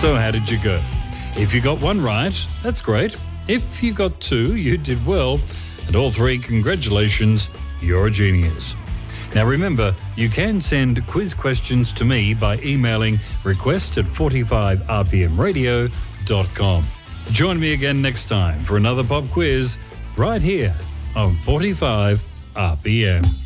So how did you go? If you got one right, that's great. If you got two, you did well. And all three, congratulations, you're a genius. Now remember, you can send quiz questions to me by emailing request@45rpmradio.com. Join me again next time for another pop quiz right here on 45 RPM.